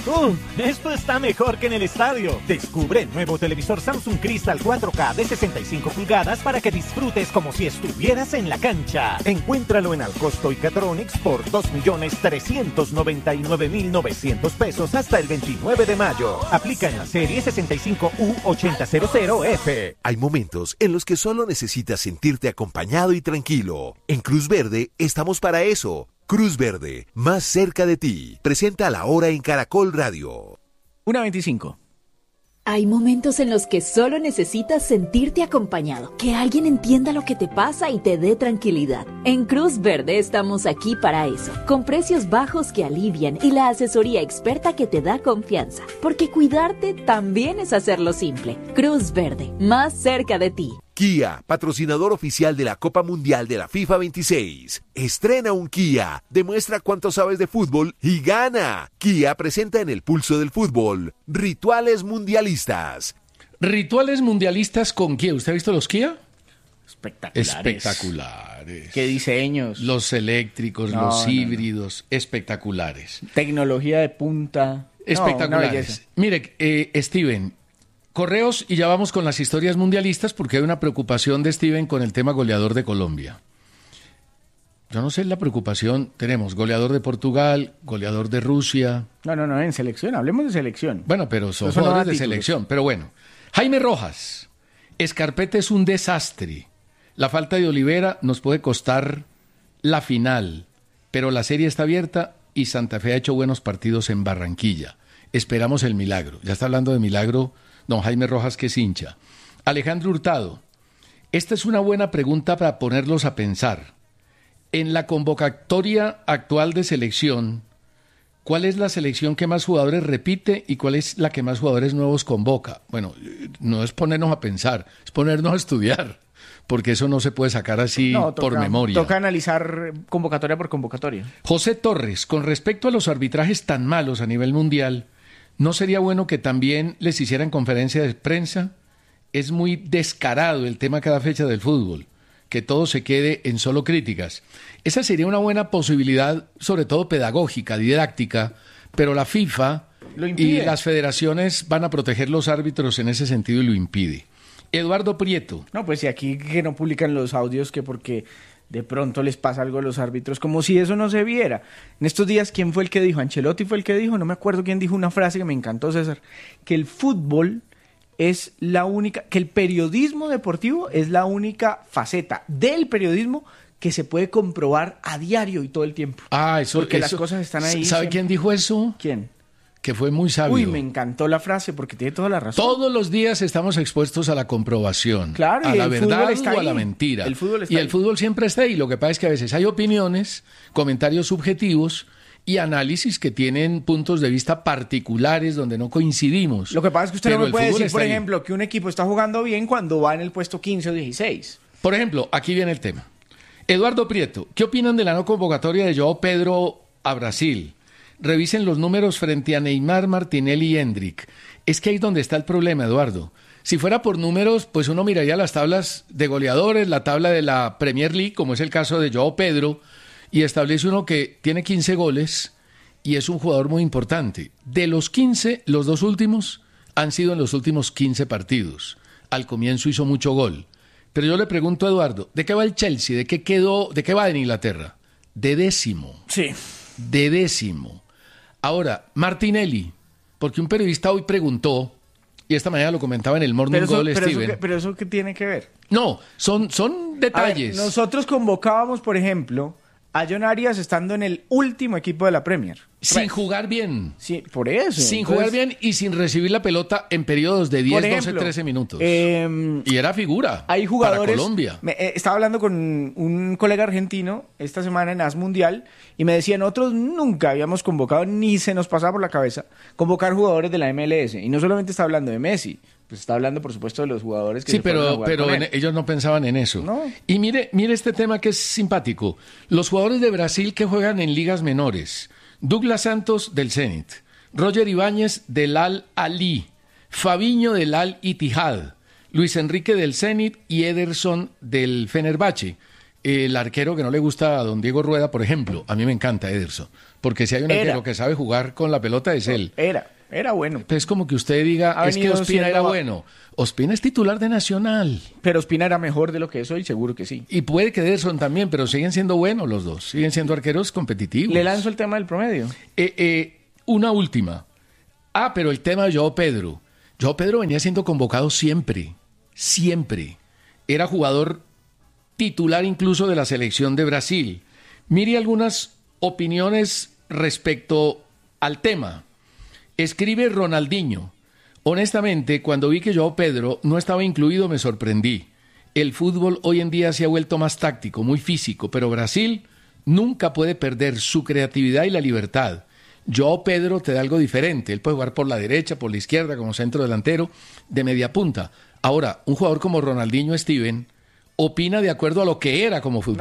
Esto está mejor que en el estadio. Descubre el nuevo televisor Samsung Crystal 4K de 65 pulgadas para que disfrutes como si estuvieras en la cancha. Encuéntralo en Alcosto y Catronics por 2.399.900 pesos hasta el 29 de mayo. Aplica en la serie 65U8000F. Hay momentos en los que solo necesitas sentirte acompañado y tranquilo. En Cruz Verde estamos para eso. Cruz Verde, más cerca de ti. Presenta La Hora en Caracol Radio. 1:25. Hay momentos en los que solo necesitas sentirte acompañado, que alguien entienda lo que te pasa y te dé tranquilidad. En Cruz Verde estamos aquí para eso, con precios bajos que alivian y la asesoría experta que te da confianza, porque cuidarte también es hacerlo simple. Cruz Verde, más cerca de ti. Kia, patrocinador oficial de la Copa Mundial de la FIFA 26. Estrena un Kia, demuestra cuánto sabes de fútbol y gana. Kia presenta en el pulso del fútbol Rituales Mundialistas. ¿Rituales mundialistas con Kia? ¿Usted ha visto los Kia? Espectaculares. ¿Qué diseños? Los eléctricos, los híbridos, espectaculares. Tecnología de punta. Espectaculares. Mire, Steven, correos y ya vamos con las historias mundialistas porque hay una preocupación de Steven con el tema goleador de Colombia. Yo no sé la preocupación. Tenemos goleador de Portugal, goleador de Rusia. No, en selección. Hablemos de selección. Bueno, pero son jugadores de selección. Pero bueno, Jaime Rojas. Escarpeta es un desastre. La falta de Olivera nos puede costar la final. Pero la serie está abierta y Santa Fe ha hecho buenos partidos en Barranquilla. Esperamos el milagro. Ya está hablando de milagro don Jaime Rojas, que es hincha. Alejandro Hurtado. Esta es una buena pregunta para ponerlos a pensar. En la convocatoria actual de selección, ¿cuál es la selección que más jugadores repite y cuál es la que más jugadores nuevos convoca? Bueno, no es ponernos a pensar, es ponernos a estudiar, porque eso no se puede sacar así por memoria. Toca analizar convocatoria por convocatoria. José Torres, con respecto a los arbitrajes tan malos a nivel mundial, ¿no sería bueno que también les hicieran conferencia de prensa? Es muy descarado el tema cada fecha del fútbol, que todo se quede en solo críticas. Esa sería una buena posibilidad, sobre todo pedagógica, didáctica, pero la FIFA y las federaciones van a proteger los árbitros en ese sentido y lo impide. Eduardo Prieto. No, pues si aquí que no publican los audios que porque de pronto les pasa algo a los árbitros, como si eso no se viera. En estos días, ¿quién fue el que dijo? Ancelotti fue el que dijo, no me acuerdo quién dijo una frase que me encantó, César, que el fútbol es la única, que el periodismo deportivo es la única faceta del periodismo que se puede comprobar a diario y todo el tiempo. Porque las cosas están ahí. ¿Sabe quién dijo eso? ¿Quién? Que fue muy sabio. Uy, me encantó la frase porque tiene toda la razón. Todos los días estamos expuestos a la comprobación, claro, a la verdad o a la mentira. El fútbol está y el fútbol siempre está ahí. Lo que pasa es que a veces hay opiniones, comentarios subjetivos y análisis que tienen puntos de vista particulares donde no coincidimos. Lo que pasa es que usted no me puede decir, por ejemplo, que un equipo está jugando bien cuando va en el puesto 15 o 16. Por ejemplo, aquí viene el tema. Eduardo Prieto, ¿qué opinan de la no convocatoria de João Pedro a Brasil? Revisen los números frente a Neymar, Martinelli y Hendrick. Es que ahí es donde está el problema, Eduardo. Si fuera por números, pues uno miraría las tablas de goleadores, la tabla de la Premier League, como es el caso de João Pedro, y establece uno que tiene 15 goles y es un jugador muy importante. De los 15, los dos últimos han sido en los últimos 15 partidos. Al comienzo hizo mucho gol. Pero yo le pregunto a Eduardo, ¿de qué va el Chelsea? ¿De qué va en Inglaterra? De décimo. Sí. De décimo. Ahora, Martinelli, porque un periodista hoy preguntó, y esta mañana lo comentaba en el Morning Goal, Steven. Pero eso ¿qué tiene que ver? No, son detalles. A ver, nosotros convocábamos, por ejemplo, a John Arias estando en el último equipo de la Premier. Sin jugar bien. Sí, por eso. Sin jugar bien y sin recibir la pelota en periodos de 10, 12, 13 minutos. Y era figura hay jugadores, para Colombia. Estaba hablando con un colega argentino esta semana en AS Mundial y me decía, nosotros nunca habíamos convocado, ni se nos pasaba por la cabeza, convocar jugadores de la MLS. Y no solamente está hablando de Messi, pues está hablando, por supuesto, de los jugadores que sí, pero ellos no pensaban en eso. No. Y mire este tema que es simpático. Los jugadores de Brasil que juegan en ligas menores. Douglas Santos del Zenit, Roger Ibáñez del Al-Ahly, Fabiño del Al-Ittihad, Luis Enrique del Zenit y Ederson del Fenerbahce. el arquero que no le gusta a don Diego Rueda, por ejemplo. A mí me encanta Ederson, porque si hay un arquero que sabe jugar con la pelota es él. Era bueno. Es como que usted diga, es que Ospina era bueno. Ospina es titular de Nacional. Pero Ospina era mejor de lo que es hoy, seguro que sí. Y puede que Ederson también, pero siguen siendo buenos los dos. Siguen siendo arqueros competitivos. Le lanzo el tema del promedio. Una última. Pero el tema de João Pedro. João Pedro venía siendo convocado siempre. Siempre. Era jugador titular incluso de la selección de Brasil. Mire algunas opiniones respecto al tema. Escribe Ronaldinho: honestamente, cuando vi que João Pedro no estaba incluido me sorprendí. El fútbol hoy en día se ha vuelto más táctico, muy físico, pero Brasil nunca puede perder su creatividad y la libertad. João Pedro te da algo diferente, él puede jugar por la derecha, por la izquierda, como centro delantero, de media punta. Ahora, un jugador como Ronaldinho Steven opina de acuerdo a lo que era como futbolista.